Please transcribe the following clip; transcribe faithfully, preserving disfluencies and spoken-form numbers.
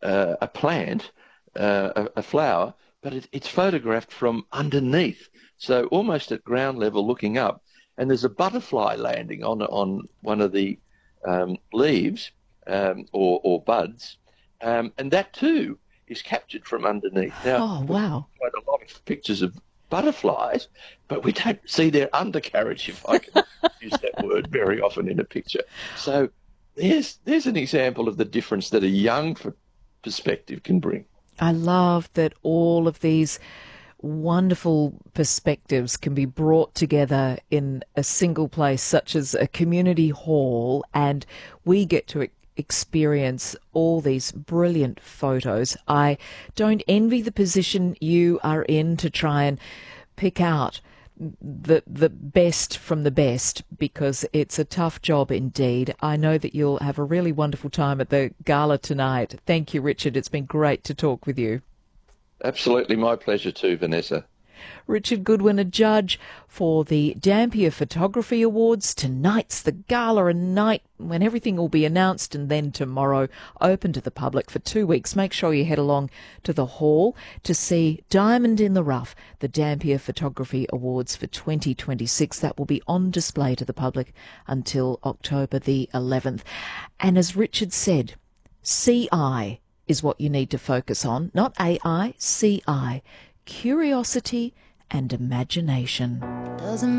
uh, a plant, uh, a, a flower, but it, it's photographed from underneath, so almost at ground level, looking up. And there's a butterfly landing on on one of the um, leaves um, or, or buds, um, and that too is captured from underneath. Now, Oh, we've wow. got a lot of pictures of butterflies, but we don't see their undercarriage, if I can use that word, very often in a picture. So there's there's an example of the difference that a young f- perspective can bring. I love that all of these wonderful perspectives can be brought together in a single place, such as a community hall, and we get to e- experience all these brilliant photos. I don't envy the position you are in to try and pick out the the best from the best, because it's a tough job indeed. I know that you'll have a really wonderful time at the gala tonight. Thank you, Richard. It's been great to talk with you. Absolutely my pleasure too, Vanessa. Richard Goodwin, a judge for the Dampier Photography Awards. Tonight's the gala, a night when everything will be announced, and then tomorrow open to the public for two weeks. Make sure you head along to the hall to see Diamond in the Rough, the Dampier Photography Awards for twenty twenty-six. That will be on display to the public until October the eleventh. And as Richard said, C I is what you need to focus on, not A I, C I. Curiosity and imagination. Doesn't